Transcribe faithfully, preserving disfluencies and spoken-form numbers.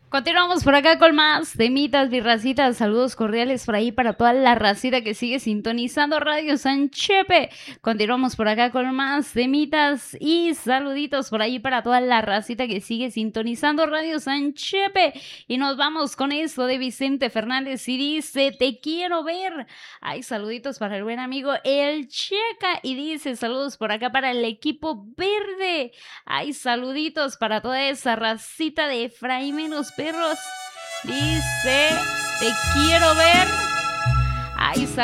Continuamos por acá con más temitas, birracitas, saludos cordiales por ahí para toda la racita que sigue sintonizando Radio San Chepe. Continuamos por acá con más temitas y saluditos por ahí para toda la racita que sigue sintonizando Radio San Chepe. Y nos vamos con esto de Vicente Fernández y dice, te quiero ver. Ay, saluditos para el buen amigo El Checa y dice, saludos por acá para el equipo verde. Ay, saluditos para toda esa racita de Efraín y los perros. Dice, te quiero ver. Ay,